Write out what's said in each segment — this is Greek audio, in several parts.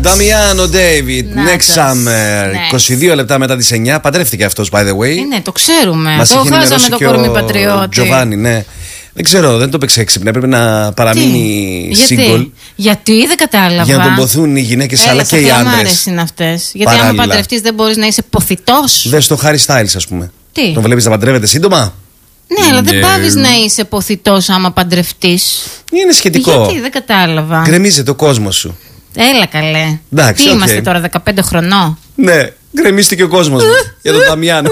Νταμιάνο Ντέιβιτ, Next Summer. 22 λεπτά μετά τις 9. Παντρεύτηκε αυτός, by the way. Ναι, το ξέρουμε. Μας το χάσαμε το κορμί πατριώτη. Τζοβάνι, ναι. Δεν ξέρω, δεν το παίξε έξυπνα. Πρέπει να παραμείνει single. Γιατί δεν κατάλαβα. Για να τον ποθούν οι γυναίκες αλλά και οι άντρες. Είναι αυτές. Γιατί άμα παντρευτείς δεν μπορείς να είσαι ποθητός. Δες το Harry Styles, ας πούμε. Τι? Τον βλέπεις να παντρεύεται σύντομα. Ναι, αλλά δεν πάβεις να είσαι ποθητός άμα παντρευτείς. Είναι σχετικό. Γιατί δεν κατάλαβα. Γκρεμίζεται ο κόσμος σου. Έλα καλέ. Εντάξει, τι είμαστε τώρα, 15 χρονών. Ναι, γκρεμίστηκε ο κόσμος μου. Για τον Νταμιάνο.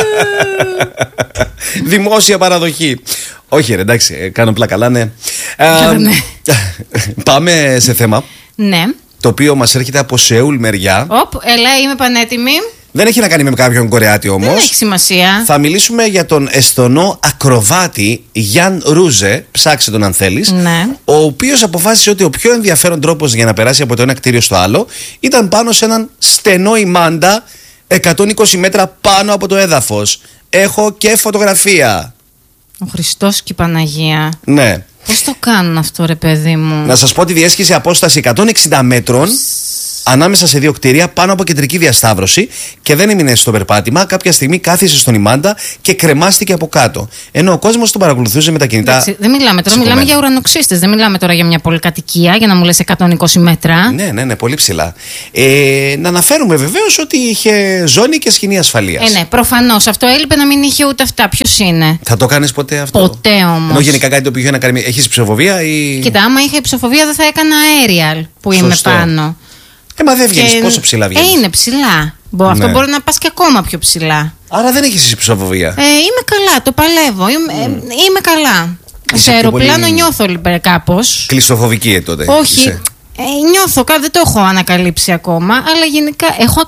Δημόσια παραδοχή. Όχι, ρε, εντάξει, κάνω πλακαλά, ναι. Πάμε σε θέμα. Ναι. Το οποίο μας έρχεται από Σεούλ μεριά. Έλα, είμαι πανέτοιμη. Δεν έχει να κάνει με κάποιον Κορεάτη όμως. Δεν έχει σημασία. Θα μιλήσουμε για τον Εσθονό ακροβάτη Γιάν Ρούζε. Ψάξε τον αν θέλεις. Ναι. Ο οποίος αποφάσισε ότι ο πιο ενδιαφέρον τρόπος για να περάσει από το ένα κτίριο στο άλλο ήταν πάνω σε έναν στενό ημάντα 120 μέτρα πάνω από το έδαφος. Έχω και φωτογραφία. Ο Χριστός και η Παναγία. Ναι. Πώς το κάνουν αυτό, ρε παιδί μου? Να σας πω ότι διέσχισε απόσταση 160 μέτρων ανάμεσα σε δύο κτίρια πάνω από κεντρική διασταύρωση και δεν έμεινε στο περπάτημα. Κάποια στιγμή κάθισε στον ημάντα και κρεμάστηκε από κάτω. Ενώ ο κόσμος τον παρακολουθούσε με τα κινητά. Εντάξει, δεν μιλάμε τώρα, μιλάμε για ουρανοξύστες. Δεν μιλάμε τώρα για μια πολυκατοικία για να μου λες 120 μέτρα. Ναι, πολύ ψηλά. Να αναφέρουμε βεβαίως ότι είχε ζώνη και σκηνή ασφαλείας. Ναι, προφανώς. Αυτό έλειπε να μην είχε ούτε αυτά. Ποιος είναι? Θα το κάνεις ποτέ αυτό? Ποτέ όμως. Ενώ γενικά κάτι το οποίο είχε να κάνει. Έχεις υψοφοβία ή. Κοίτα, άμα είχα υψοφοβία δεν θα έκανα aerial που είμαι πάνω. Μα δεν βγαίνεις, πόσο ψηλά βγαίνεις? Είναι ψηλά. Αυτό μπορεί να πας και ακόμα πιο ψηλά. Άρα δεν έχεις υψοφοβία? Είμαι καλά, το παλεύω. Είμαι καλά. Σε αεροπλάνο πολύ... νιώθω κάπως. Κλειστοφοβική τότε? Όχι. Νιώθω, δεν το έχω ανακαλύψει ακόμα. Αλλά γενικά έχω.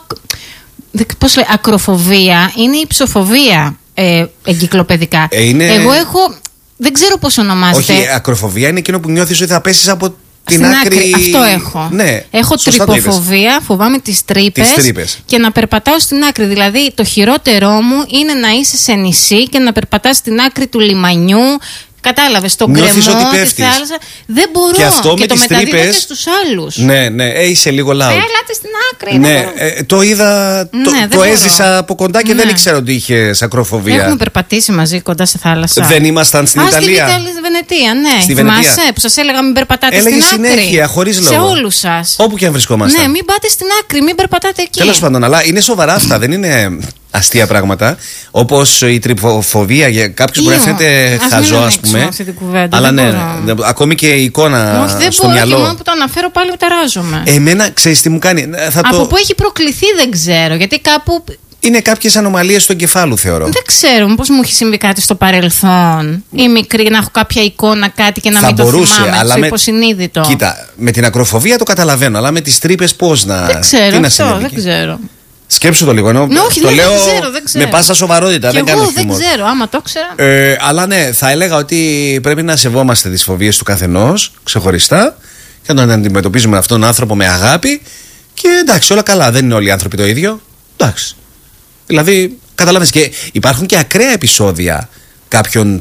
Πώς λέει, ακροφοβία είναι η ψοφοβία εγκυκλοπαιδικά. Εγώ έχω. Δεν ξέρω πώς ονομάζεται. Όχι, ακροφοβία είναι εκείνο που νιώθεις ότι θα πέσεις από την άκρη. Αυτό έχω. Ναι, έχω τρυποφοβία, φοβάμαι τις τρύπες και να περπατάω στην άκρη. Δηλαδή, το χειρότερό μου είναι να είσαι σε νησί και να περπατάς στην άκρη του λιμανιού. Κατάλαβες, στον κρεμό της θάλασσα. Δεν μπορώ. Και αυτό και με το τις μεταδίδω τρύπες. και στους άλλους. Ναι, είσαι λίγο loud. Έλατε στην άκρη. Ναι, το είδα. Το έζησα από κοντά και δεν ήξερα ότι είχες ακροφοβία. Έχουμε περπατήσει μαζί κοντά σε θάλασσα. Δεν ήμασταν στην Ιταλία? Στη Βενετία, ναι. Στη Θυμάσαι που σας έλεγα μην περπατάτε στην άκρη? Συνέχεια, χωρίς λόγο. Σε όλους σας. Όπου και αν βρισκόμασταν. Ναι, μην πάτε στην άκρη, μην περπατάτε εκεί. Τέλος πάντων, αλλά είναι σοβαρά αυτά, δεν είναι αστεία πράγματα. Όπως η τρυποφοβία για κάποιους μπορεί να φαίνεται χαζό, ας πούμε. Αλλά ναι, ακόμη και η εικόνα στο μυαλό. Όχι, μόνο που το αναφέρω πάλι ταράζομαι. Εμένα, ξέρεις τι μου κάνει? Από πού έχει προκληθεί δεν ξέρω, γιατί κάπου. Είναι κάποιες ανομαλίες του εγκεφάλου, θεωρώ. Δεν ξέρω, πώς μου έχει συμβεί κάτι στο παρελθόν. Ή μικρή, να έχω κάποια εικόνα, κάτι και να μην το θυμάμαι. Αλλά στο υποσυνείδητο. Κοίτα, με την ακροφοβία το καταλαβαίνω, αλλά με τις τρύπες πώς να. Δεν ξέρω, δεν ξέρω. Σκέψου το λίγο. Όχι, το δεν λέω ξέρω. με πάσα σοβαρότητα. Και δεν εγώ κάνω δεν ξέρω, άμα το ξέρα. Αλλά ναι, θα έλεγα ότι πρέπει να σεβόμαστε τις φοβίες του καθενός ξεχωριστά και να αντιμετωπίζουμε αυτόν τον άνθρωπο με αγάπη. Και εντάξει, όλα καλά. Δεν είναι όλοι οι άνθρωποι το ίδιο. Εντάξει. Δηλαδή, καταλαβαίνεις, και υπάρχουν και ακραία επεισόδια κάποιων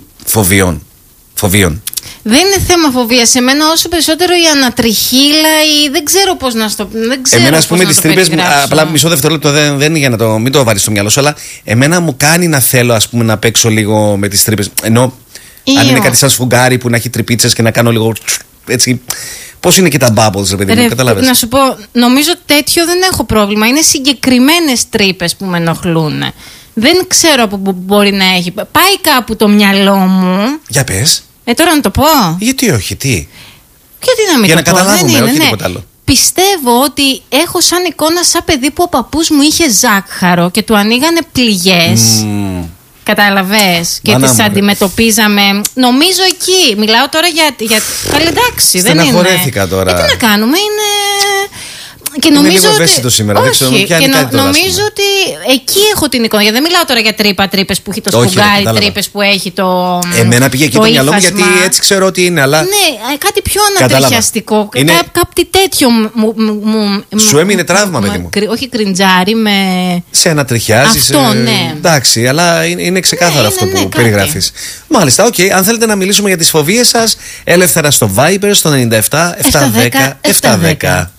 φοβίων. Δεν είναι θέμα φοβία. Σε μένα όσο περισσότερο η ανατριχύλα ή δεν ξέρω πώς να στο. Εμένα, ας πούμε, τις τρύπες. Απλά μισό δευτερόλεπτο δεν είναι για να μην το βάλεις στο μυαλό σου, αλλά εμένα μου κάνει να θέλω, ας πούμε, να παίξω λίγο με τις τρύπες. Ενώ αν είναι κάτι σαν σφουγγάρι που να έχει τρυπίτσες και να κάνω λίγο έτσι. Πώς είναι και τα bubbles, ρε παιδί μου, καταλάβες? Να σου πω, νομίζω τέτοιο δεν έχω πρόβλημα. Είναι συγκεκριμένες τρύπες που με ενοχλούν. Δεν ξέρω από πού μπορεί να έχει. Πάει κάπου το μυαλό μου. Για πες. Τώρα να το πω. Γιατί όχι, τι? Γιατί να μην για το να πω, καταλάβουμε, όχι τίποτα άλλο. Πιστεύω ότι έχω σαν εικόνα σαν παιδί που ο παππούς μου είχε ζάχαρο και του ανοίγανε πληγές. Κατάλαβες? Και τις αντιμετωπίζαμε. Νομίζω εκεί. Μιλάω τώρα για. Καλά, εντάξει, δεν είναι. Στεναχωρέθηκα τώρα. Τι να κάνουμε, είναι. Και είναι νομίζω λίγο ευαίσθητο σήμερα. Όχι, δεν ξέρω, και νομίζω ότι εκεί έχω την εικόνα. Γιατί δεν μιλάω τώρα για τρύπες που έχει το σφουγγάρι, τρύπες που έχει το. Εμένα πήγε εκεί το μυαλό μου, γιατί έτσι ξέρω ότι είναι. Αλλά. Ναι, κάτι πιο ανατριχιαστικό. Είναι... Κάτι τέτοιο σου έμεινε τραύμα, παιδί μου. Όχι κριντζάρι με. Σε ανατριχιάζει. Αυτό, ναι. Εντάξει, αλλά είναι ξεκάθαρο αυτό που περιγράφεις. Μάλιστα, οκ. Αν θέλετε να μιλήσουμε για τις φοβίες σας, ελεύθερα στο Viber στο 97 710 710.